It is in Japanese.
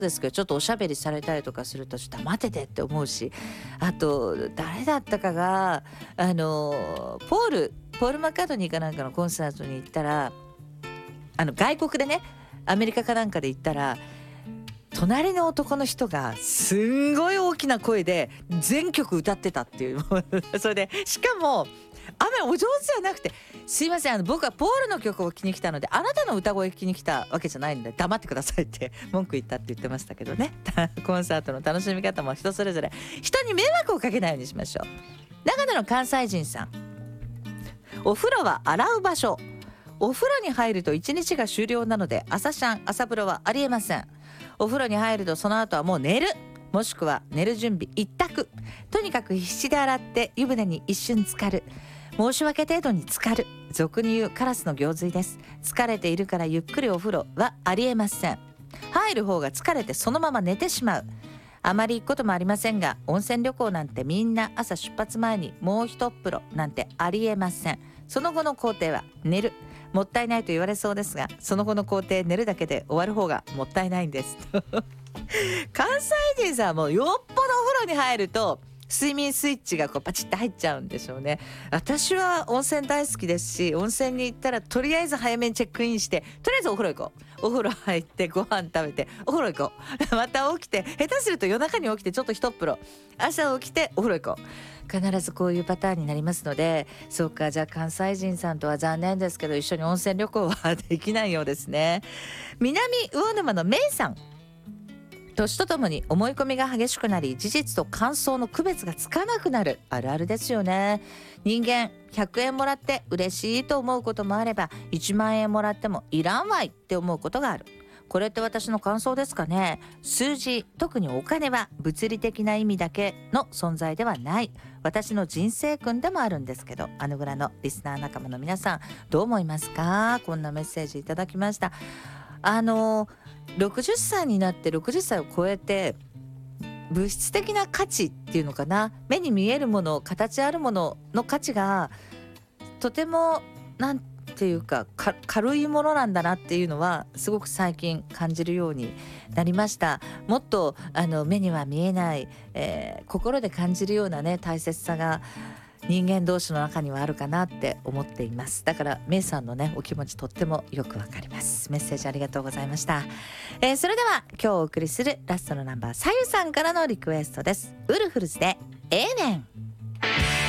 ですけどちょっとおしゃべりされたりとかするとちょっと待ててって思うし、あと誰だったかがポール・マッカートニーかなんかのコンサートに行ったら、外国でねアメリカかなんかで行ったら、隣の男の人がすんごい大きな声で全曲歌ってたっていうそれでしかもお上手じゃなくて、すいません僕はポールの曲を聴きに来たのであなたの歌声聴きに来たわけじゃないので黙ってくださいって文句言ったって言ってましたけどねコンサートの楽しみ方も人それぞれ、人に迷惑をかけないようにしましょう。長野の関西人さん、お風呂は洗う場所。お風呂に入ると一日が終了なので朝シャン朝風呂はありえません。お風呂に入るとその後はもう寝る、もしくは寝る準備一択。とにかく必死で洗って湯船に一瞬浸かる、申し訳程度に浸かる、俗に言うカラスの行水です。疲れているからゆっくりお風呂はありえません。入る方が疲れてそのまま寝てしまう。あまり行くこともありませんが、温泉旅行なんてみんな朝出発前にもう一っ風呂なんてありえません。その後の工程は寝る。もったいないと言われそうですが、その後の工程寝るだけで終わる方がもったいないんです関西人さんもよっぽどお風呂に入ると睡眠スイッチがパチッと入っちゃうんでしょうね。私は温泉大好きですし、温泉に行ったらとりあえず早めにチェックインして、とりあえずお風呂行こう、お風呂入ってご飯食べてお風呂行こうまた起きて、下手すると夜中に起きてちょっと一っ風呂、朝起きてお風呂行こう、必ずこういうパターンになりますので、そうか、じゃあ関西人さんとは残念ですけど一緒に温泉旅行はできないようですね。南魚沼のメイさん、年とともに思い込みが激しくなり事実と感想の区別がつかなくなる、あるあるですよね。人間100円もらって嬉しいと思うこともあれば、1万円もらってもいらんわいって思うことがある。これって私の感想ですかね。数字、特にお金は物理的な意味だけの存在ではない、私の人生訓でもあるんですけど、アヌグラのリスナー仲間の皆さんどう思いますか。こんなメッセージいただきました。60歳になって60歳を超えて物質的な価値っていうのかな、目に見えるもの、形あるものの価値がとてもなんていうか、軽いものなんだなっていうのはすごく最近感じるようになりました。もっと目には見えない、心で感じるようなね大切さが人間同士の中にはあるかなって思っています。だからメイさんのねお気持ちとってもよくわかります。メッセージありがとうございました。それでは今日お送りするラストのナンバー、さゆさんからのリクエストです。ウルフルズでええねん。